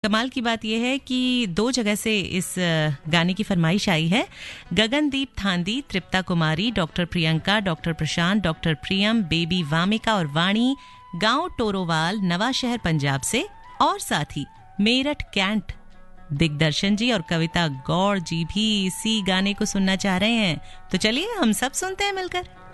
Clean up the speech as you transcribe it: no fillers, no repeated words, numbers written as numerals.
कमाल की बात यह है कि 2 जगह से इस गाने की फरमाइश आई है। गगनदीप थांदी, तृप्ता कुमारी, डॉक्टर प्रियंका, डॉक्टर प्रशांत, डॉक्टर प्रियम, बेबी वामिका और वाणी, गांव टोरोवाल, नवा शहर पंजाब से, और साथ ही मेरठ कैंट दिग्दर्शन जी और कविता गौड़ जी भी इसी गाने को सुनना चाह रहे हैं। तो चलिए हम सब सुनते हैं मिलकर।